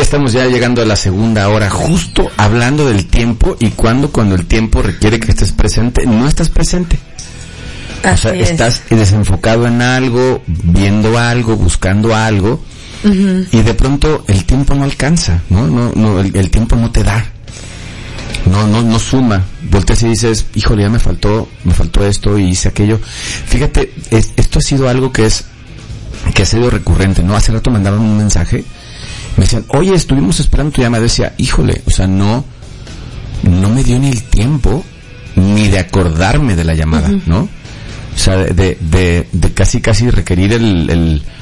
ya estamos llegando a la segunda hora, justo hablando del tiempo y cuando el tiempo requiere que estés presente, no estás presente. O sea, estás desenfocado en algo, viendo algo, buscando algo, y de pronto el tiempo no alcanza, ¿no? El tiempo no te da. No suma. Volteas y dices, híjole, ya me faltó esto y hice aquello. Fíjate, esto ha sido algo que ha sido recurrente, ¿no? Hace rato mandaron un mensaje, me decían, oye, estuvimos esperando tu llamada. Decía, híjole, o sea, no me dio ni el tiempo ni de acordarme de la llamada, ¿no? O sea, de casi requerir